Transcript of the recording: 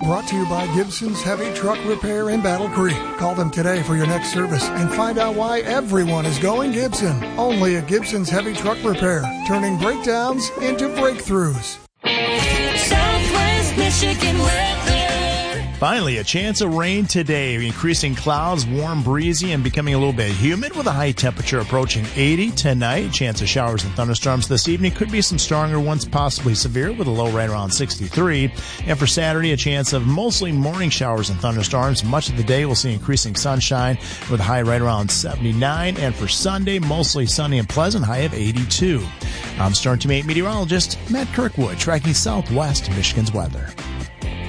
Brought to you by Gibson's Heavy Truck Repair in Battle Creek. Call them today for your next service and find out why everyone is going Gibson. Only at Gibson's Heavy Truck Repair, turning breakdowns into breakthroughs. Southwest Michigan weather. Finally, a chance of rain today. Increasing clouds, warm, breezy, and becoming a little bit humid with a high temperature approaching 80 tonight. Chance of showers and thunderstorms this evening. Could be some stronger ones, possibly severe, with a low right around 63. And for Saturday, a chance of mostly morning showers and thunderstorms. Much of the day, we'll see increasing sunshine with a high right around 79. And for Sunday, mostly sunny and pleasant, high of 82. I'm Storm Team 8 meteorologist Matt Kirkwood, tracking Southwest Michigan's weather.